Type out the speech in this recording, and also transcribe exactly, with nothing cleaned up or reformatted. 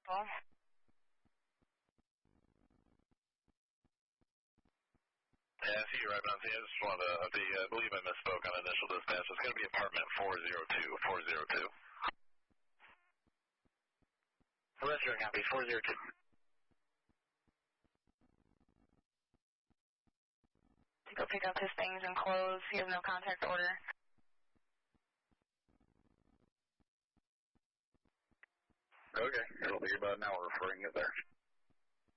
Paul? Yeah, I see you right on. I just wanted to, the, uh, I believe I misspoke on initial dispatch. It's going to be apartment four zero two, four zero two. Western copy, four zero two. To go pick up his things and clothes. He has no contact order. Okay, it'll be about an hour before I can get there.